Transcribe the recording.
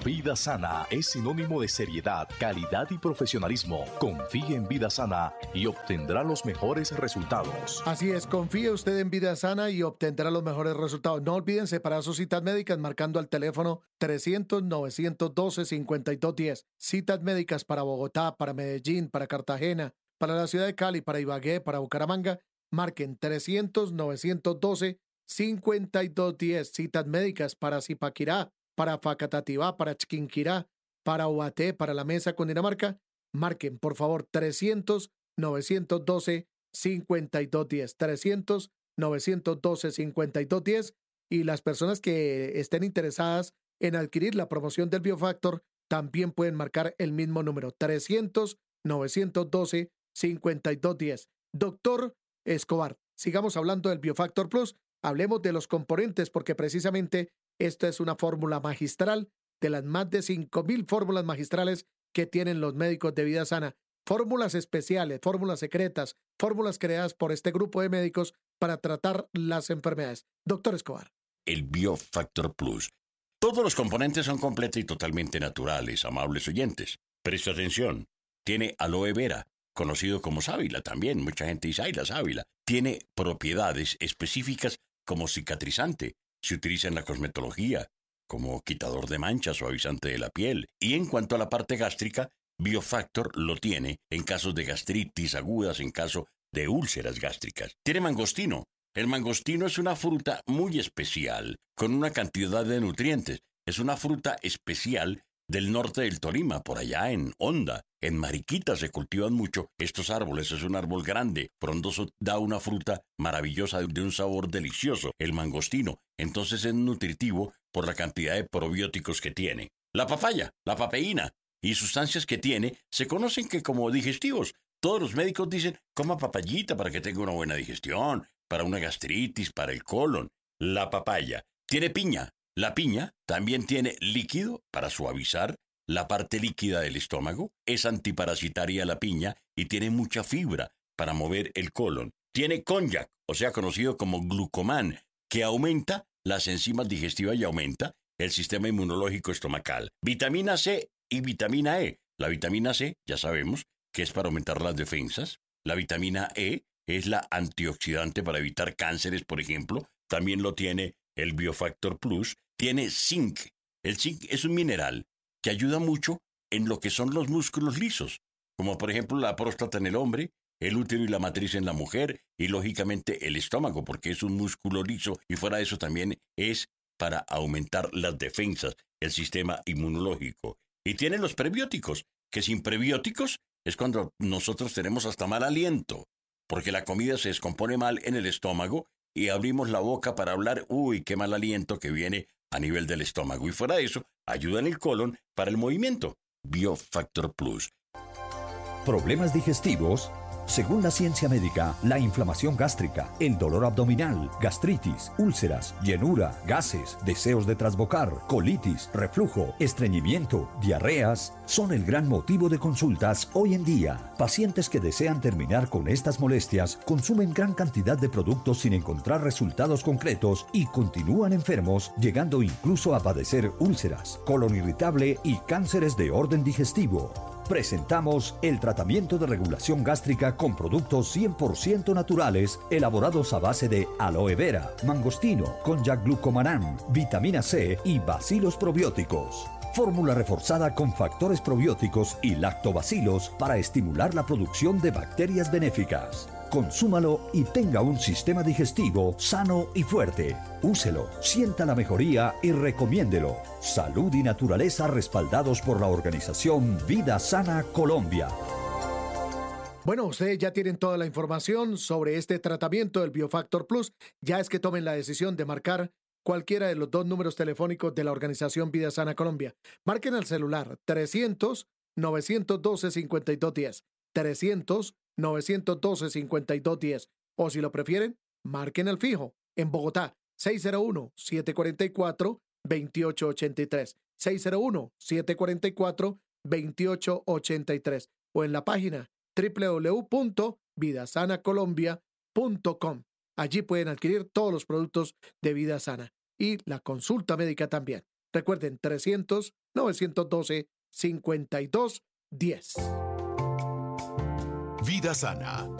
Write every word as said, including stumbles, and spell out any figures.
Vida Sana es sinónimo de seriedad, calidad y profesionalismo. Confíe en Vida Sana y obtendrá los mejores resultados. Así es, confíe usted en Vida Sana y obtendrá los mejores resultados. No olviden separar sus citas médicas marcando al teléfono trescientos, novecientos doce, cincuenta y dos diez. Citas médicas para Bogotá, para Medellín, para Cartagena, para la ciudad de Cali, para Ibagué, para Bucaramanga. Marquen trescientos, novecientos doce, cincuenta y dos diez. Citas médicas para Zipaquirá, para Facatativá, para Chiquinquirá, para Ubaté, para la Mesa, Cundinamarca. Marquen, por favor, trescientos, novecientos doce, cincuenta y dos diez. trescientos, novecientos doce, cincuenta y dos diez. Y las personas que estén interesadas en adquirir la promoción del Biofactor también pueden marcar el mismo número, trescientos, novecientos doce, cincuenta y dos diez. Doctor Escobar, sigamos hablando del Biofactor Plus. Hablemos de los componentes porque precisamente esta es una fórmula magistral de las más de cinco mil fórmulas magistrales que tienen los médicos de Vida Sana. Fórmulas especiales, fórmulas secretas, fórmulas creadas por este grupo de médicos para tratar las enfermedades. Doctor Escobar. El Biofactor Plus. Todos los componentes son completos y totalmente naturales, amables oyentes. Presta atención. Tiene aloe vera, conocido como sábila también. Mucha gente dice, ay, la sábila. Tiene propiedades específicas como cicatrizante. Se utiliza en la cosmetología, como quitador de manchas, suavizante de la piel. Y en cuanto a la parte gástrica, Biofactor lo tiene en casos de gastritis agudas, en caso de úlceras gástricas. Tiene mangostino. El mangostino es una fruta muy especial, con una cantidad de nutrientes. Es una fruta especial del norte del Tolima, por allá en Honda. En Mariquita se cultivan mucho estos árboles. Es un árbol grande, frondoso, da una fruta maravillosa de un sabor delicioso, el mangostino. Entonces es nutritivo por la cantidad de probióticos que tiene. La papaya, la papaína y sustancias que tiene se conocen que como digestivos. Todos los médicos dicen, coma papayita para que tenga una buena digestión, para una gastritis, para el colon. La papaya tiene piña. La piña también tiene líquido para suavizar la parte líquida del estómago. Es antiparasitaria la piña y tiene mucha fibra para mover el colon. Tiene cognac, o sea, conocido como glucomán, que aumenta las enzimas digestivas y aumenta el sistema inmunológico estomacal. Vitamina C y vitamina E. La vitamina C, ya sabemos, que es para aumentar las defensas. La vitamina E es la antioxidante para evitar cánceres, por ejemplo. También lo tiene el Biofactor Plus. Tiene zinc. El zinc es un mineral que ayuda mucho en lo que son los músculos lisos, como por ejemplo la próstata en el hombre, el útero y la matriz en la mujer, y lógicamente el estómago, porque es un músculo liso, y fuera de eso también es para aumentar las defensas, el sistema inmunológico. Y tiene los prebióticos, que sin prebióticos es cuando nosotros tenemos hasta mal aliento, porque la comida se descompone mal en el estómago y abrimos la boca para hablar, uy, qué mal aliento que viene a nivel del estómago. Y fuera de eso, ayuda en el colon para el movimiento. Biofactor Plus. ¿Problemas digestivos? Según la ciencia médica, la inflamación gástrica, el dolor abdominal, gastritis, úlceras, llenura, gases, deseos de trasbocar, colitis, reflujo, estreñimiento, diarreas, son el gran motivo de consultas hoy en día. Pacientes que desean terminar con estas molestias consumen gran cantidad de productos sin encontrar resultados concretos y continúan enfermos, llegando incluso a padecer úlceras, colon irritable y cánceres de orden digestivo. Presentamos el tratamiento de regulación gástrica con productos cien por ciento naturales elaborados a base de aloe vera, mangostino, cognac glucomanán, vitamina C y bacilos probióticos. Fórmula reforzada con factores probióticos y lactobacilos para estimular la producción de bacterias benéficas. Consúmalo y tenga un sistema digestivo sano y fuerte. Úselo, sienta la mejoría y recomiéndelo. Salud y naturaleza respaldados por la organización Vida Sana Colombia. Bueno, ustedes ya tienen toda la información sobre este tratamiento del Biofactor Plus. Ya es que tomen la decisión de marcar cualquiera de los dos números telefónicos de la organización Vida Sana Colombia. Marquen al celular trescientos, novecientos doce, cincuenta y dos diez. trescientos, novecientos doce, cincuenta y dos diez. O si lo prefieren, marquen al fijo en Bogotá, seis cero uno, siete cuatro cuatro, dos ocho ocho tres. seis cero uno, siete cuatro cuatro, dos ocho ocho tres. O en la página doble u doble u doble u punto vida sana colombia punto com. Allí pueden adquirir todos los productos de Vida Sana y la consulta médica también. Recuerden, trescientos, novecientos doce, cincuenta y dos diez. Vida Sana.